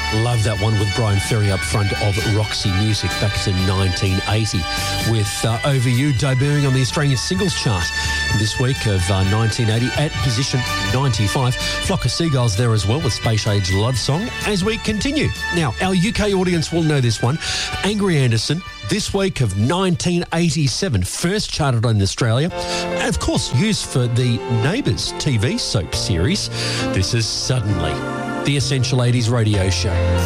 Love that one with Brian Ferry up front of Roxy Music back to 1980 with Over You debuting on the Australian Singles Chart this week of 1980 at position 95. Flock of Seagulls there as well with Space Age Love Song as we continue. Now, our UK audience will know this one. Angry Anderson, this week of 1987, first charted in Australia, and of course used for the Neighbours TV soap series. This is Suddenly, the Essential 80s radio show.